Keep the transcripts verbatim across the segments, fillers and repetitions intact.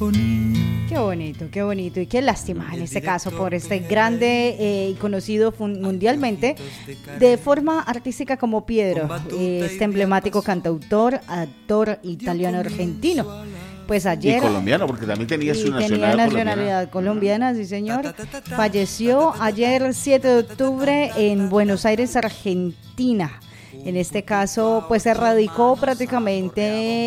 sinfonía. Qué bonito, qué bonito y qué lástima en este caso por este grande eh, y conocido mundialmente de forma artística como Piero, eh, este emblemático cantautor, actor italiano-argentino. Pues ayer, y colombiano, porque también tenía su nacionalidad, tenía nacionalidad colombiana. colombiana, sí señor. Falleció ayer siete de octubre en Buenos Aires, Argentina. En este caso, pues se radicó prácticamente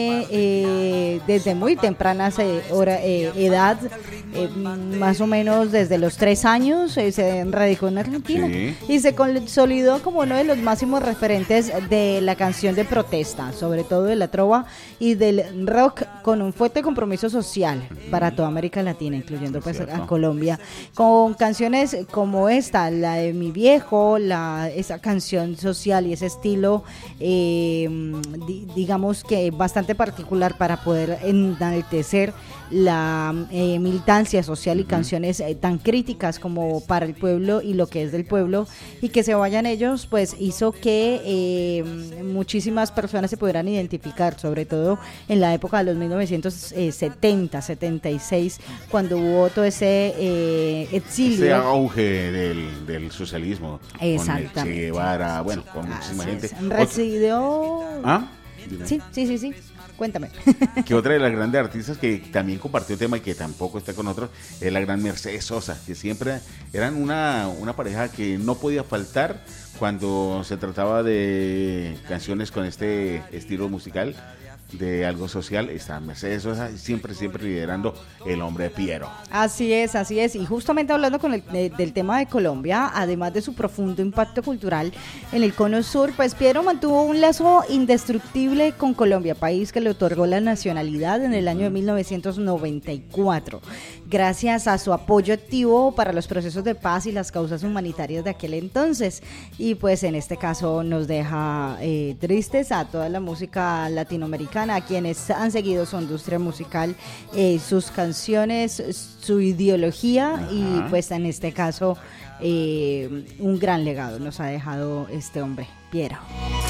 eh, desde muy temprana hora, eh, edad, eh, más o menos desde los tres años, eh, se radicó en Argentina, sí, y se consolidó como uno de los máximos referentes de la canción de protesta, sobre todo de la trova y del rock, con un fuerte compromiso social para toda América Latina, incluyendo pues a Colombia, con canciones como esta, la de Mi Viejo, la esa canción social y ese estilo Eh, di, digamos que bastante particular para poder enaltecer la eh, militancia social y canciones eh, tan críticas como para el pueblo y lo que es del pueblo, y que se vayan ellos pues hizo que eh, muchísimas personas se pudieran identificar, sobre todo en la época de los mil novecientos setenta, setenta y seis, cuando hubo todo ese eh, exilio, ese auge del, del socialismo, exactamente, con el Che Guevara, bueno, con muchísima gente. Residió. ¿Ah? Sí, sí, sí, sí. Cuéntame. Que otra de las grandes artistas que también compartió tema y que tampoco está con nosotros es la gran Mercedes Sosa, que siempre eran una, una pareja que no podía faltar cuando se trataba de canciones con este estilo musical, de algo social. Está Mercedes Sosa siempre, siempre liderando el hombre de Piero. Así es, así es. Y justamente hablando con el, de, del tema de Colombia, además de su profundo impacto cultural en el cono sur, pues Piero mantuvo un lazo indestructible con Colombia, país que le otorgó la nacionalidad en el año de mil novecientos noventa y cuatro, gracias a su apoyo activo para los procesos de paz y las causas humanitarias de aquel entonces. Y pues en este caso nos deja eh, tristes a toda la música latinoamericana, a quienes han seguido su industria musical, eh, sus canciones, su ideología. Ajá. Y pues en este caso eh, un gran legado nos ha dejado este hombre, Piero.